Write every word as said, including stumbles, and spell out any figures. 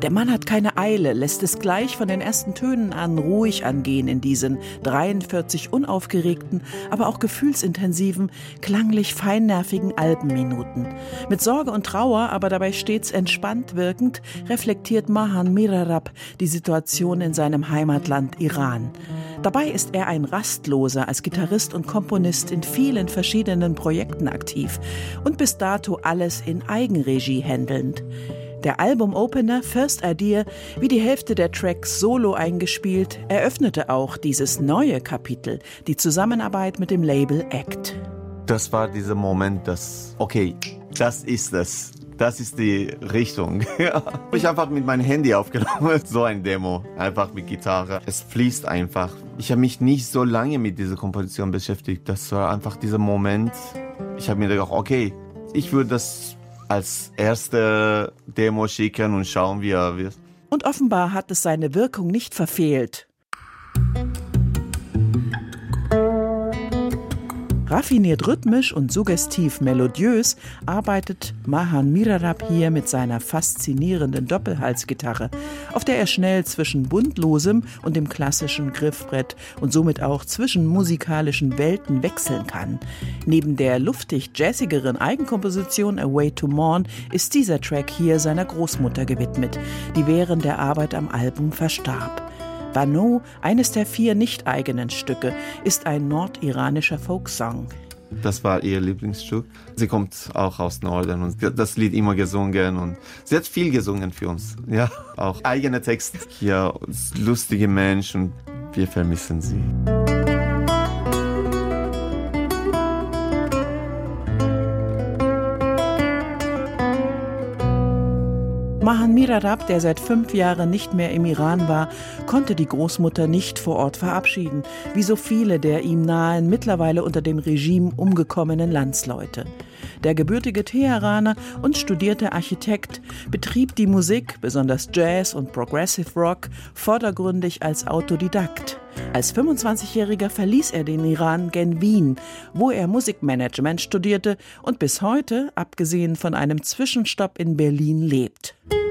Der Mann hat keine Eile, lässt es gleich von den ersten Tönen an ruhig angehen in diesen dreiundvierzig unaufgeregten, aber auch gefühlsintensiven, klanglich feinnervigen Albenminuten. Mit Sorge und Trauer, aber dabei stets entspannt wirkend, reflektiert Mahan Mirarab die Situation in seinem Heimatland Iran. Dabei ist er ein Rastloser als Gitarrist und Komponist in vielen verschiedenen Projekten aktiv und bis dato alles in Eigenregie händelnd. Der Albumopener First Idea, wie die Hälfte der Tracks solo eingespielt, eröffnete auch dieses neue Kapitel, die Zusammenarbeit mit dem Label Act. Das war dieser Moment, dass, okay, das ist es. Das ist die Richtung. Ja. Ich habe einfach mit meinem Handy aufgenommen, so ein Demo, einfach mit Gitarre. Es fließt einfach. Ich habe mich nicht so lange mit dieser Komposition beschäftigt. Das war einfach dieser Moment. Ich habe mir gedacht, okay, ich würde das als erste Demo schicken und schauen, wie er wird. Und offenbar hat es seine Wirkung nicht verfehlt. Raffiniert rhythmisch und suggestiv melodiös arbeitet Mahan Mirarab hier mit seiner faszinierenden Doppelhalsgitarre, auf der er schnell zwischen Buntlosem und dem klassischen Griffbrett und somit auch zwischen musikalischen Welten wechseln kann. Neben der luftig jazzigeren Eigenkomposition A Way to Mourn ist dieser Track hier seiner Großmutter gewidmet, die während der Arbeit am Album verstarb. Bano, eines der vier nicht eigenen Stücke, ist ein nordiranischer Folksong. Das war ihr Lieblingsstück. Sie kommt auch aus Norden und sie hat das Lied immer gesungen und sie hat viel gesungen für uns. Ja, auch eigene Texte. Hier, lustige Mensch und wir vermissen sie. Mahan Mirarab, der seit fünf Jahren nicht mehr im Iran war, konnte die Großmutter nicht vor Ort verabschieden, wie so viele der ihm nahen, mittlerweile unter dem Regime umgekommenen Landsleute. Der gebürtige Teheraner und studierte Architekt betrieb die Musik, besonders Jazz und Progressive Rock, vordergründig als Autodidakt. Als fünfundzwanzigjähriger verließ er den Iran gen Wien, wo er Musikmanagement studierte und bis heute, abgesehen von einem Zwischenstopp in Berlin, lebt.